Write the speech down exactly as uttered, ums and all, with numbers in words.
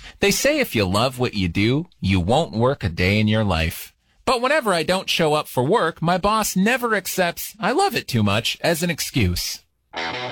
They say if you love what you do, you won't work a day in your life. But whenever I don't show up for work, my boss never accepts "I love it too much" as an excuse.